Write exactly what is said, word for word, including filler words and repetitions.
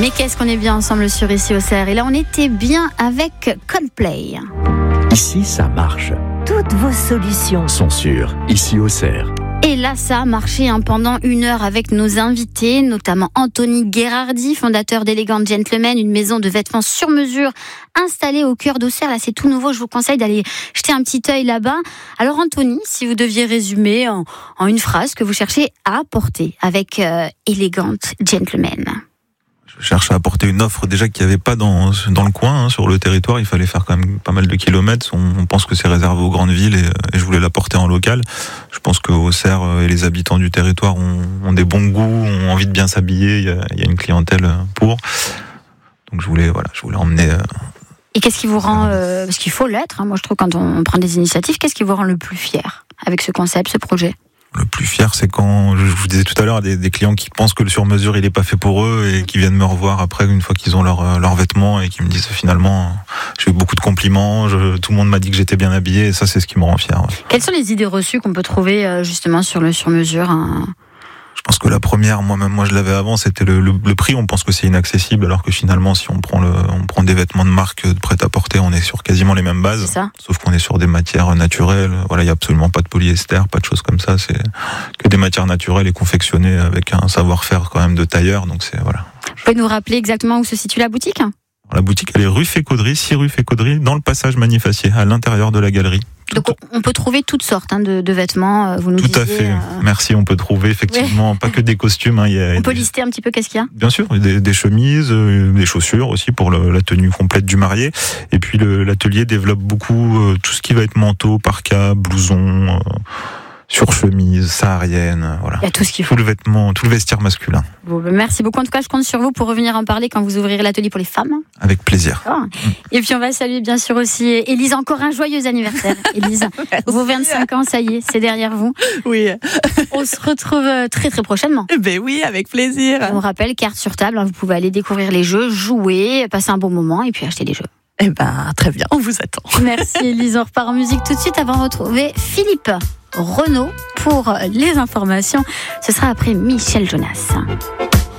Mais qu'est-ce qu'on est bien ensemble sur Ici Auxerre. Et là, on était bien avec Coldplay. Ici, ça marche. Toutes vos solutions Sont sûres. Ici Auxerre. Et là, ça a marché hein, pendant une heure avec nos invités, notamment Anthony Gherardi, fondateur d'Elegant Gentlemen, une maison de vêtements sur mesure installée au cœur d'Auxerre. Là, c'est tout nouveau. Je vous conseille d'aller jeter un petit œil là-bas. Alors, Anthony, si vous deviez résumer en, en une phrase que vous cherchez à apporter avec euh, Elegant Gentlemen. Je cherche à apporter une offre déjà qu'il n'y avait pas dans, dans le coin, hein, sur le territoire. Il fallait faire quand même pas mal de kilomètres. On, on pense que c'est réservé aux grandes villes et, et je voulais l'apporter en local. Je pense que Auxerre et les habitants du territoire ont, ont des bons goûts, ont envie de bien s'habiller. Il y a, il y a une clientèle pour. Donc je voulais, voilà, je voulais emmener. Euh, et qu'est-ce qui vous rend, euh, parce qu'il faut l'être, hein, moi je trouve quand on prend des initiatives, qu'est-ce qui vous rend le plus fier avec ce concept, ce projet ? Le plus fier, c'est quand, je vous disais tout à l'heure, des, des clients qui pensent que le sur-mesure, il est pas fait pour eux et qui viennent me revoir après, une fois qu'ils ont leurs leur vêtements et qui me disent finalement, j'ai eu beaucoup de compliments, je, tout le monde m'a dit que j'étais bien habillé et ça, c'est ce qui me rend fier. Ouais. Quelles sont les idées reçues qu'on peut trouver justement sur le sur-mesure hein ? Je pense que la première, moi-même, moi je l'avais avant, c'était le, le, le prix. On pense que c'est inaccessible, alors que finalement, si on prend le, on prend des vêtements de marque de prêt-à-porter, on est sur quasiment les mêmes bases. C'est ça. Sauf qu'on est sur des matières naturelles. Voilà, il y a absolument pas de polyester, pas de choses comme ça. C'est que des matières naturelles et confectionnées avec un savoir-faire quand même de tailleur. Donc c'est voilà. Vous pouvez nous rappeler exactement où se situe la boutique ? La boutique, elle est rue Fécaudry, six rue Fécaudry, dans le passage Magnifacier, à l'intérieur de la galerie. Donc on peut trouver toutes sortes hein, de, de vêtements, vous nous Tout disiez, à fait, euh... merci, on peut trouver effectivement, ouais. Pas que des costumes. Hein, il y a on peut des... lister un petit peu qu'est-ce qu'il y a ? Bien sûr, des, des chemises, euh, des chaussures aussi pour le, la tenue complète du marié. Et puis le, l'atelier développe beaucoup euh, tout ce qui va être manteau, parka, blouson, euh, surchemise, saharienne, voilà. Il y a tout ce qu'il faut. Tout le vêtement, tout le vestiaire masculin. Bon, ben merci beaucoup. En tout cas, je compte sur vous pour revenir en parler quand vous ouvrirez l'atelier pour les femmes. Avec plaisir. Oh. Et puis on va saluer bien sûr aussi Élise. Encore un joyeux anniversaire, Élise. Vos vingt-cinq ans, ça y est, c'est derrière vous. Oui. On se retrouve très très prochainement. Ben oui, avec plaisir. On rappelle, carte sur table, hein, vous pouvez aller découvrir les jeux, jouer, passer un bon moment et puis acheter des jeux. Eh ben, très bien, on vous attend. Merci Élise, on repart en musique tout de suite avant de retrouver Philippe Renaud pour les informations. Ce sera après Michel Jonas.